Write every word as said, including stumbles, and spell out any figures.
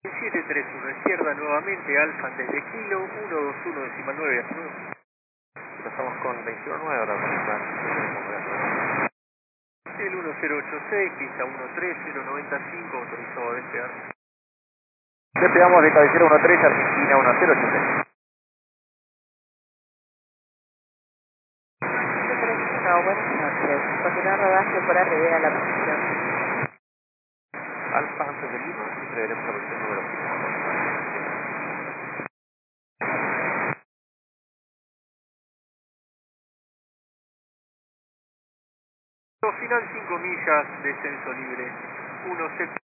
siete tres uno, izquierda nuevamente, Alfa desde Kilo, uno dos uno decimal nueve. Empezamos con veintiuno nueve ahora con esta. El uno cero ocho seis, pista uno tres cero noventa y cinco, autorizado a despegar. Despegamos de cabecera uno tres, Argentina uno cero ocho seis. No, buenas noches. Continuar rodaje por arriba a la posición. Alfa antes de Lima, siempre veremos la posición número cinco. Final cinco millas, descenso libre, uno cero.